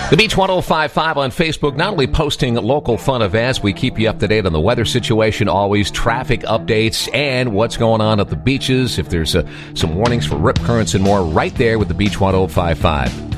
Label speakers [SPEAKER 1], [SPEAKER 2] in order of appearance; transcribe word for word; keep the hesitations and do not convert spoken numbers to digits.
[SPEAKER 1] The Beach ten fifty-five on Facebook, not only posting local fun events, we keep you up to date on the weather situation, always traffic updates, and what's going on at the beaches. If there's uh, some warnings for rip currents and more, right there with the Beach ten fifty-five.